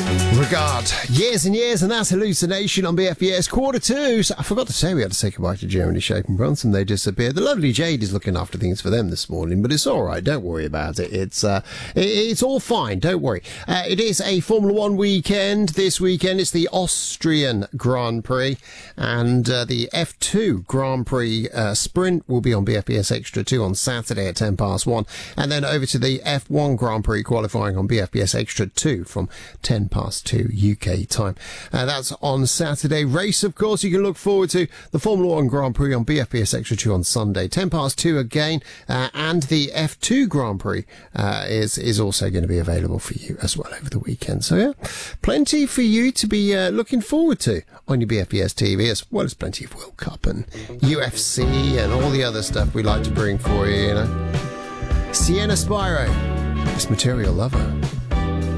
Regard. Years and years, and that's Hallucination on BFBS Q2. So I forgot to say we had to say goodbye to Germany Shape and Bronson. They disappeared. The lovely Jade is looking after things for them this morning, but it's all right. Don't worry about it. It's all fine. Don't worry. It is a Formula One weekend. This weekend it's the Austrian Grand Prix, and the F2 Grand Prix sprint will be on BFBS Extra 2 on Saturday at 1:10, and then over to the F1 Grand Prix qualifying on BFBS Extra 2 from 2 UK time. That's on Saturday. Race, of course, you can look forward to the Formula One Grand Prix on BFBS Extra 2 on Sunday, 2 again, and the F2 Grand Prix is also going to be available for you as well over the weekend. So yeah, plenty for you to be looking forward to on your BFBS TV, as well as plenty of World Cup and UFC and all the other stuff we like to bring for you, you know. Sienna Spyro, this Material Lover.